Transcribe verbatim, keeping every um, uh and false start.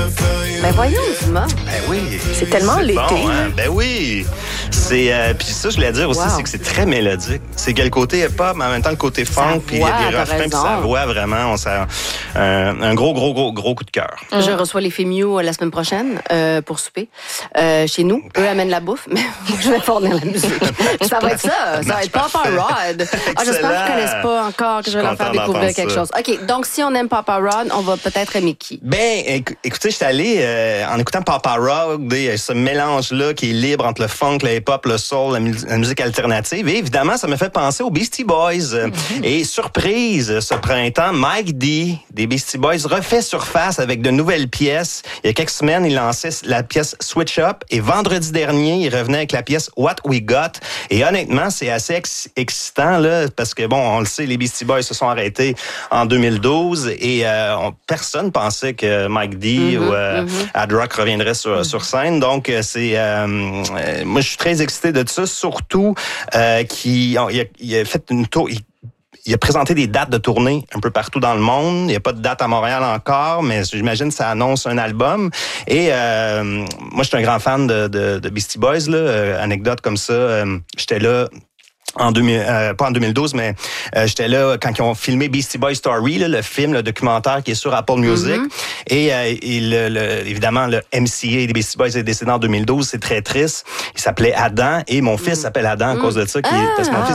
Ben voyons, Dumas. Ben oui. C'est tellement l'été. Bon, hein? Ben oui. C'est euh, puis ça, je voulais dire aussi, Wow. c'est que c'est très mélodique. C'est que le côté hip-hop, mais en même temps le côté funk, puis il y a des t'as refrains, puis raison. sa voix vraiment, on ça, euh, un gros, gros, gros, gros coup de cœur. Je reçois les Fémiaux la semaine prochaine euh, pour souper. Euh, chez nous, eux amènent la bouffe, mais je vais fournir la musique. Ça va être ça. Ça va être Papa Rod. Ah, j'espère qu'ils ne connaissent pas encore, que je vais leur faire content découvrir d'entendre quelque ça. chose. OK, donc si on aime Papa Rod, on va peut-être aimer qui? Ben, éc- écoutez, j'étais allé euh, en écoutant Papa Rock, des- ce mélange-là qui est libre entre le funk, le hip-hop, le soul, la, mu- la musique alternative. Et évidemment, ça me fait penser aux Beastie Boys. Euh, Et surprise, ce printemps, Mike D des Beastie Boys refait surface avec de nouvelles pièces. Il y a quelques semaines, il lançait la pièce Switch Up et vendredi dernier, il revenait avec la pièce What We Got. Et honnêtement, c'est assez ex- excitant là, parce que bon, on le sait, les Beastie Boys se sont arrêtés en deux mille douze et euh, on, personne pensait que Mike D Mm-hmm, ou euh, Ad Rock reviendrait sur, mm-hmm. sur scène. Donc euh, c'est, euh, euh, moi je suis très excité de ça, surtout euh, qu'il on, il a, il a fait une tour. Il, Il a présenté des dates de tournée un peu partout dans le monde. Il n'y a pas de date à Montréal encore, mais j'imagine que ça annonce un album. Et euh, moi, je suis un grand fan de, de, de Beastie Boys. Là. Euh, anecdote comme ça, euh, j'étais là en deux mille, euh, pas en deux mille douze, mais euh, j'étais là quand ils ont filmé Beastie Boys Story, là, le film, le documentaire qui est sur Apple Music. Mm-hmm. Et, euh, et le, le, évidemment, le M C A des Beastie Boys est décédé en deux mille douze. C'est très triste. Il s'appelait Adam et mon fils mm-hmm. s'appelle Adam à cause de ça. Qui, ah, parce que mon fils